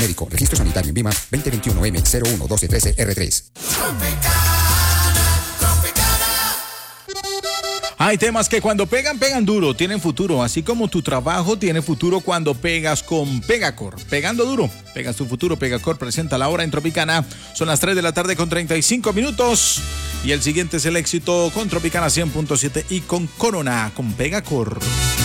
genérico. Registro sanitario en Vima 2021M011213R3. Hay temas que cuando pegan, pegan duro, tienen futuro, así como tu trabajo tiene futuro cuando pegas con Pegacor. Pegando duro, pegas tu futuro. Pegacor presenta la hora en Tropicana. Son las 3 de la tarde con 35 minutos. Y el siguiente es el éxito con Tropicana 100.7 y con Corona, con Pegacor.